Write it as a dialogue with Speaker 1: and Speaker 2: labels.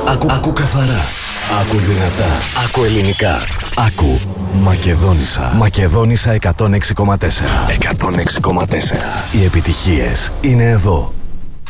Speaker 1: Άκου καθαρά. Άκου δυνατά. Άκου ελληνικά. Άκου Μακεδόνισσα. Μακεδόνισσα 106,4. 106,4. Οι επιτυχίες είναι εδώ.